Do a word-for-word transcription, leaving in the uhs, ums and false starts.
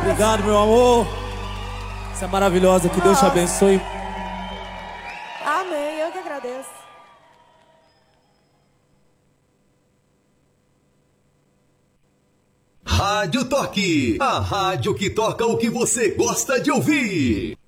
Obrigado, meu amor. Você é maravilhosa, que Deus te abençoe. Amém, eu que agradeço. Rádio Toque, a rádio que toca o que você gosta de ouvir.